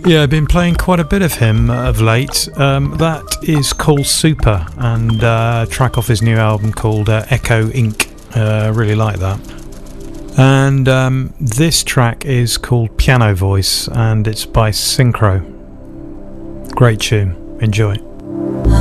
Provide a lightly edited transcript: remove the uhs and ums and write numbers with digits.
Yeah, I've been playing quite a bit of him of late. That is called Super, and track off his new album called Echo Inc. Really like that. And this track is called Piano Voice, and it's by Synchro. Great tune. Enjoy.